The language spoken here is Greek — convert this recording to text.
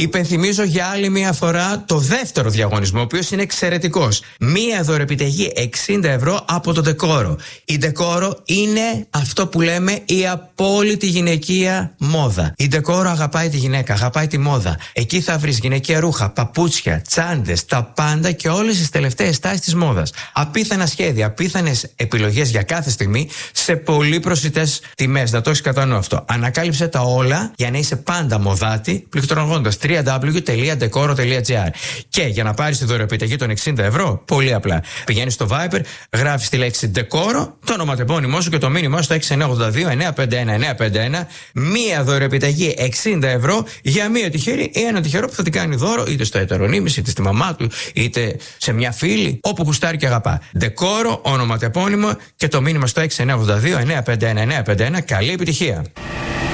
Υπενθυμίζω για άλλη μια φορά το δεύτερο διαγωνισμό, ο οποίος είναι εξαιρετικός. Μία δωρεπιταγή 60 ευρώ από το Ντεκόρο. Η Ντεκόρο είναι αυτό που λέμε η απόλυτη γυναικεία μόδα. Η Ντεκόρο αγαπάει τη γυναίκα, αγαπάει τη μόδα. Εκεί θα βρεις γυναικεία ρούχα, παπούτσια, τσάντες, τα πάντα και όλες τις τελευταίες τάσεις της μόδας. Απίθανα σχέδια, απίθανες επιλογές για κάθε στιγμή σε πολύ προσιτές τιμές. Να το έχεις κατά νου αυτό. Ανακάλυψε τα όλα για να είσαι πάντα μοδάτη, πληκτρολογώντας www.decoro.gr. Και για να πάρεις τη δωρεοπιταγή των 60 ευρώ, πολύ απλά. Πηγαίνεις στο Viber, γράφεις τη λέξη Decoro, το ονοματεπώνυμό σου και το μήνυμά σου στο 6982-951-951. Μία δωρεοπιταγή 60 ευρώ για μία τυχερή ή ένα τυχερό που θα την κάνει δώρο είτε στο ετερονίμηση, είτε στη μαμά του, είτε σε μια φίλη, όπου γουστάρει και αγαπά. Decoro, ονοματεπώνυμο και το μήνυμα στο 6982-951-951. Καλή επιτυχία!